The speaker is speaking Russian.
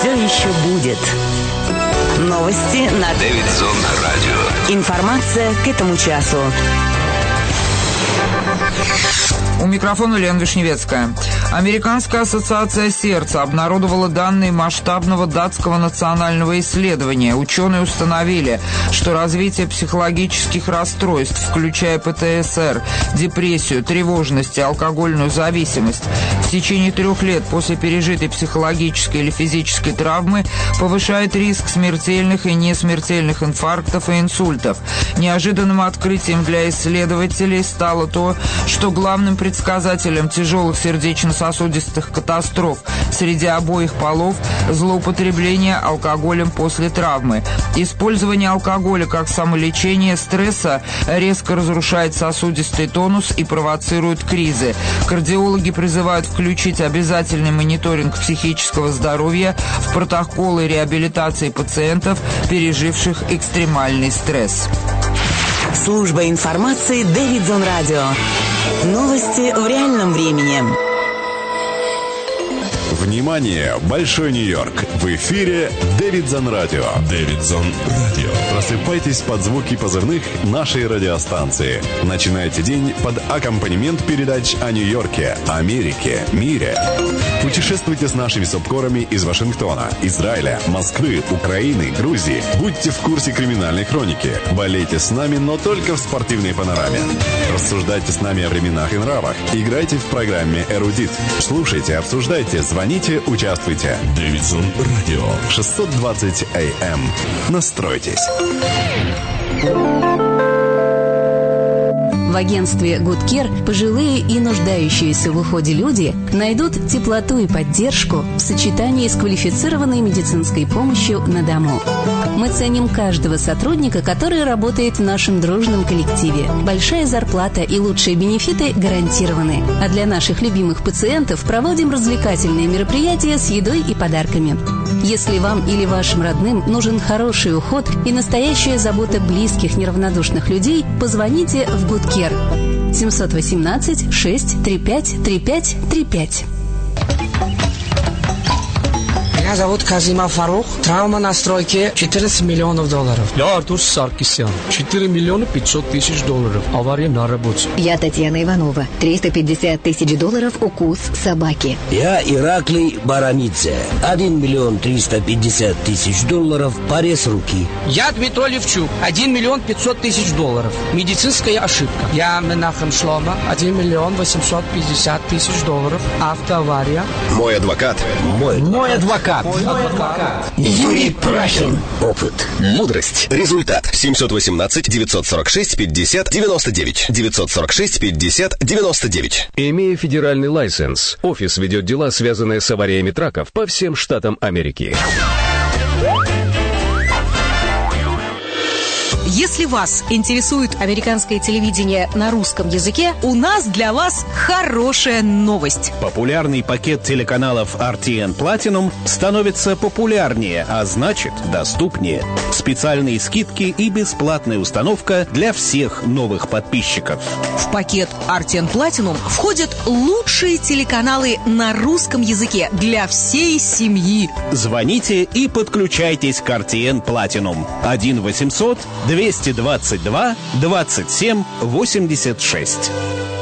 все еще будет. Новости на Дэвидсон Радио. Информация к этому часу. У микрофона Лена Вишневецкая. Американская ассоциация сердца обнародовала данные масштабного датского национального исследования. Ученые установили, что развитие психологических расстройств, включая ПТСР, депрессию, тревожность и алкогольную зависимость, в течение 3 лет после пережитой психологической или физической травмы повышает риск смертельных и несмертельных инфарктов и инсультов. Неожиданным открытием для исследователей стало то, что главным предсказателем тяжелых сердечно-сосудистых катастроф среди обоих полов злоупотребление алкоголем после травмы. Использование алкоголя как самолечение стресса резко разрушает сосудистый тонус и провоцирует кризы. Кардиологи призывают включить обязательный мониторинг психического здоровья в протоколы реабилитации пациентов, переживших экстремальный стресс. Служба информации Дэвидсон Радио. Новости в реальном времени. Внимание! Большой Нью-Йорк! В эфире Дэвидсон Радио. Дэвидсон Радио. Просыпайтесь под звуки позывных нашей радиостанции. Начинайте день под аккомпанемент передач о Нью-Йорке, Америке, мире. Путешествуйте с нашими субкорами из Вашингтона, Израиля, Москвы, Украины, Грузии. Будьте в курсе криминальной хроники. Болейте с нами, но только в спортивной панораме. Рассуждайте с нами о временах и нравах. Играйте в программе «Эрудит». Слушайте, обсуждайте, звоните, участвуйте. Дэвидсон Радио. 620 АМ. Настройтесь. В агентстве Good Care пожилые и нуждающиеся в уходе люди найдут теплоту и поддержку в сочетании с квалифицированной медицинской помощью на дому. Мы ценим каждого сотрудника, который работает в нашем дружном коллективе. Большая зарплата и лучшие бенефиты гарантированы. А для наших любимых пациентов проводим развлекательные мероприятия с едой и подарками. Если вам или вашим родным нужен хороший уход и настоящая забота близких неравнодушных людей, позвоните в Good Care 718 635 3535. Меня зовут Казимов Фарух. Травма на стройке $14 миллионов. Я Артур Саркисян. 4 миллиона 500 тысяч долларов. Авария на работе. Я Татьяна Иванова. $350 тысяч укус собаки. Я Ираклий Баранидзе. 1 миллион 350 тысяч долларов. Порез руки. Я Дмитрий Левчук. 1 миллион 500 тысяч долларов. Медицинская ошибка. Я Менахем Шлома. 1 миллион 850 тысяч долларов. Автоавария. Мой адвокат. Мой адвокат. Юрий Прахин. Опыт. Мудрость. Результат. 718-946-50-99. 946-50-99. Имея федеральный лайсенс, офис ведет дела, связанные с авариями траков по всем штатам Америки. Если вас интересует американское телевидение на русском языке, у нас для вас хорошая новость. Популярный пакет телеканалов RTN Platinum становится популярнее, а значит доступнее. Специальные скидки и бесплатная установка для всех новых подписчиков. В пакет RTN Platinum входят лучшие телеканалы на русском языке для всей семьи. Звоните и подключайтесь к RTN Platinum. 1-800-222-27-86.